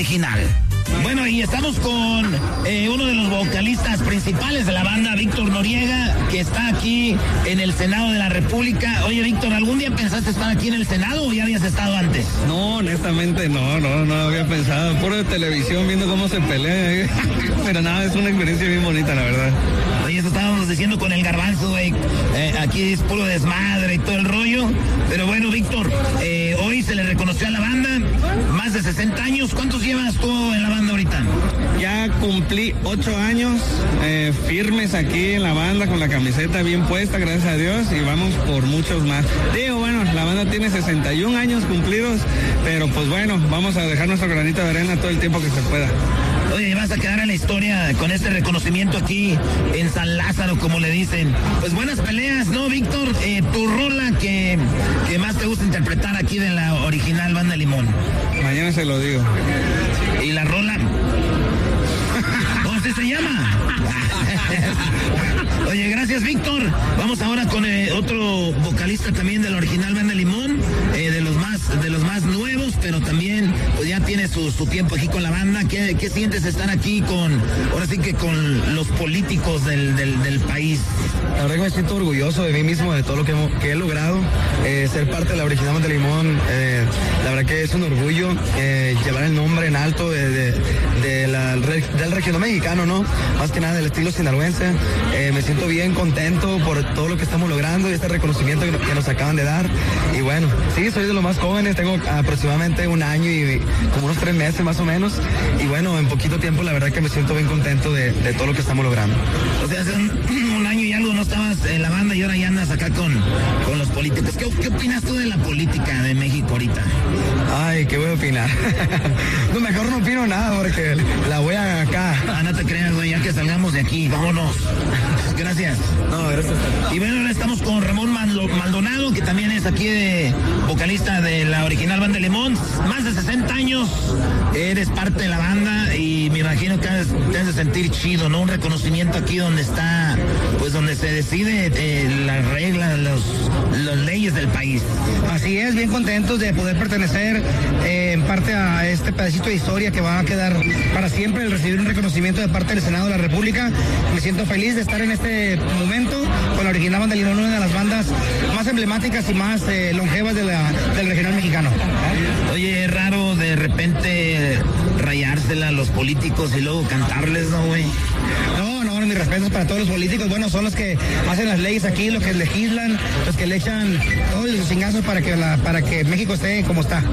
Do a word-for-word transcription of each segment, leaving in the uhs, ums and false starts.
original. Bueno, y estamos con eh, uno de los vocalistas principales de la banda, Víctor Noriega, que está aquí en el Senado de la República. Oye, Víctor, ¿algún día pensaste estar aquí en el Senado o ya habías estado antes? No, honestamente no, no, no había pensado. Puro de televisión, viendo cómo se pelea. Pero nada, es una experiencia bien bonita, la verdad. Oye, eso estábamos diciendo con el Garbanzo, güey. Eh, aquí es puro desmadre y todo el rollo. Pero bueno, Víctor, eh, hoy se le reconoció a la banda, más de sesenta años. ¿Cuántos llevas tú en la banda ahorita? Ya cumplí ocho años eh, firmes aquí en la banda, con la camiseta bien puesta, gracias a Dios, y vamos por muchos más. Digo, bueno, la banda tiene sesenta y un años cumplidos, pero pues bueno, vamos a dejar nuestro granito de arena todo el tiempo que se pueda. Oye, vas a quedar en la historia con este reconocimiento aquí en San Lázaro, como le dicen. Pues buenas peleas, ¿no, Víctor? Eh, tu rola que, que más te gusta interpretar aquí de la original Banda Limón. Mañana se lo digo. ¿Y la rola? ¿Cómo se llama? Oye, gracias, Víctor. Vamos ahora con eh, otro vocalista también de la original Banda Limón, eh, de los más de los más nuevos, pero también pues ya tiene su, su tiempo aquí con la banda. ¿Qué, qué sientes estar aquí con, ahora sí que con los políticos del, del, del país? La verdad que me siento orgulloso de mí mismo, de todo lo que, hemos, que he logrado, eh, ser parte de la original Banda Limón. Eh, la verdad que es un orgullo eh, llevar el nombre en alto de, de, de la, del regional mexicano, ¿no? Más que nada del estilo sinaloense. Eh, me siento bien contento por todo lo que estamos logrando y este reconocimiento que, que nos acaban de dar. Y bueno, sí, soy de los más jóvenes, tengo aproximadamente un año y como unos tres meses más o menos. Y bueno, en poquito tiempo la verdad que me siento bien contento de, de todo lo que estamos logrando. O sea, hace un, un año y algo no estabas en la banda y ahora ya andas acá con, con los políticos. ¿Qué, ¿Qué opinas tú de la política de México ahorita? Ay, ¿qué voy a opinar? No, mejor no opino nada porque la voy a acá. Ah, no te creas, güey, ya que salgamos de aquí, vámonos. Gracias. No, gracias. Y bueno, ahora estamos con Ramón Maldonado, que también es aquí de vocalista de la original Banda Limón. Más de sesenta años, eres parte de la banda y me imagino que te has de sentir chido, ¿no? Un reconocimiento aquí donde está, pues donde se decide eh, las reglas, los, las leyes del país. Así es, bien contentos de poder pertenecer eh, en parte a este pedacito de historia que va a quedar para siempre, el recibir un reconocimiento de parte del Senado de la República. Me siento feliz de estar en este momento con la original Banda Limón, una de las bandas más emblemáticas y más eh, longevas de la, del regional mexicano. Oye, es raro de repente rayársela a los políticos y luego cantarles, ¿no, güey? No, no, mis respetos para todos los políticos. Bueno, son los que hacen las leyes aquí, los que legislan, los que le echan todos los chingazos para que, la, para que México esté como está.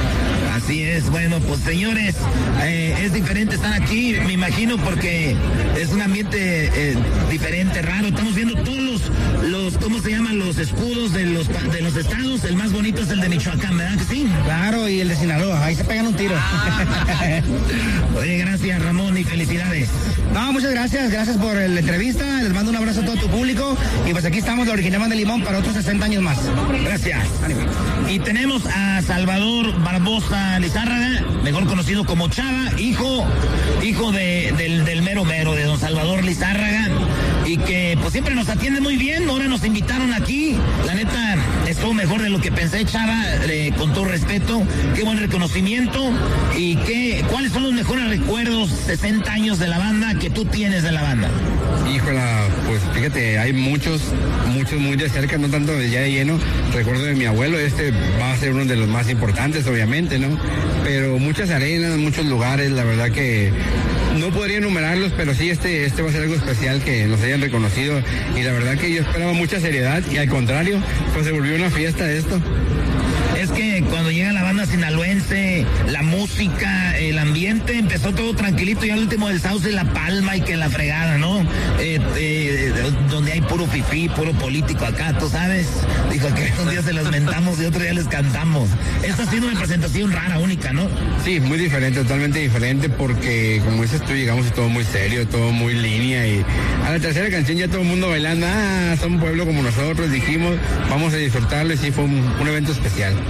Así es, bueno, pues señores, eh, es diferente estar aquí, me imagino, porque es un ambiente eh, diferente, raro. Estamos viendo todos los, los, ¿cómo se llaman? Los escudos de los, de los estados. El más bonito es el de Michoacán, ¿verdad que sí? Claro, y el de Sinaloa, ahí se pegan un tiro. Ah. Oye, gracias, Ramón, y felicidades. No, muchas gracias, gracias por la entrevista, les mando un abrazo a todo tu público, y pues aquí estamos, la original Banda Limón, para otros sesenta años más. Gracias. Y tenemos a Salvador Barbosa Lizárraga, mejor conocido como Chava, hijo, hijo de, del, del mero mero, de don Salvador Lizárraga, y que pues siempre nos atiende muy bien. Ahora nos invitaron aquí, la neta, estuvo mejor de lo que pensé, Chava, eh, con todo respeto, qué buen reconocimiento, y qué, cuáles son los mejores recuerdos, sesenta años de la banda, que tú tienes de la banda. Híjola, pues fíjate, hay muchos, muchos muy de cerca, no tanto de ya de lleno. Recuerdo de mi abuelo, este va a ser uno de los más importantes, obviamente, ¿no? Pero muchas arenas, muchos lugares, la verdad que no podría enumerarlos, pero sí, este, este va a ser algo especial que nos hayan reconocido, y la verdad que yo esperaba mucha seriedad, y al contrario, pues se volvió una fiesta esto. Es que cuando llega la banda sinaloense, la música, el ambiente, empezó todo tranquilito, y al último del Sauce, La Palma y que la fregada, ¿no? Eh, eh, donde hay puro fifí, puro político acá, tú sabes. Dijo que un día se los mentamos y otro día les cantamos. Esta ha sido una presentación rara, única, ¿no? Sí, muy diferente, totalmente diferente, porque como dices tú, llegamos y todo muy serio, todo muy línea, y a la tercera canción ya todo el mundo bailando, ah, son un pueblo como nosotros, dijimos, vamos a disfrutarlo, y sí, fue un, un evento especial.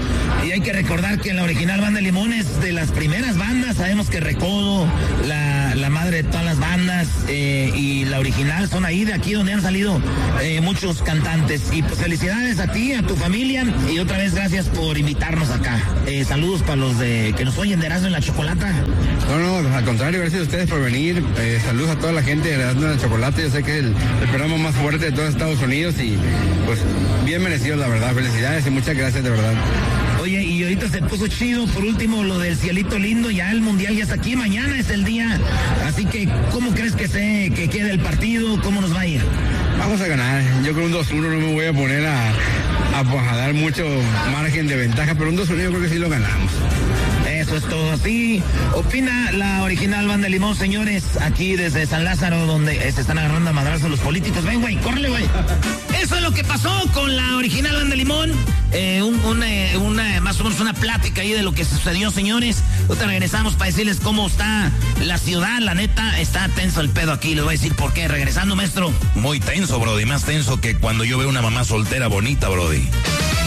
Y hay que recordar que la original Banda Limón es de las primeras bandas. Sabemos que Recodo, la, la madre de todas las bandas, eh, y la original son ahí, de aquí donde han salido eh, muchos cantantes. Y pues felicidades a ti, a tu familia, y otra vez gracias por invitarnos acá. Eh, saludos para los de que nos oyen de Erasmo y la Chocolata. No, no, al contrario, gracias a ustedes por venir. Eh, saludos a toda la gente de Erasmo y la Chocolata. Yo sé que es el, el programa más fuerte de todo Estados Unidos y pues bien merecido, la verdad. Felicidades y muchas gracias, de verdad. Oye, y ahorita se puso chido, por último, lo del cielito lindo, ya el mundial ya está aquí, mañana es el día, así que, ¿cómo crees que se que quede el partido? ¿Cómo nos va a ir? Vamos a ganar, yo con un dos uno no me voy a poner a, a, pues, a dar mucho margen de ventaja, pero un dos uno yo creo que sí lo ganamos. Eso es todo. Así opina la original Banda Limón, señores, aquí desde San Lázaro, donde se están agarrando a madrazos los políticos. Ven, güey, córrele, güey. Eso es lo que pasó con la original Banda Limón. Eh, un, una, una, más o menos una plática ahí de lo que sucedió, señores. Ahorita regresamos para decirles cómo está la ciudad. La neta, está tenso el pedo aquí. Les voy a decir por qué. Regresando, maestro. Muy tenso, brody. Más tenso que cuando yo veo una mamá soltera bonita, brody.